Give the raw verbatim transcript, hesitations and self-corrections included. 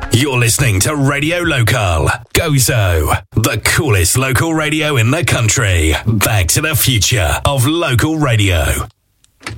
You're listening to Radio Local. Gozo, the coolest local radio in the country. Back to the future of local radio.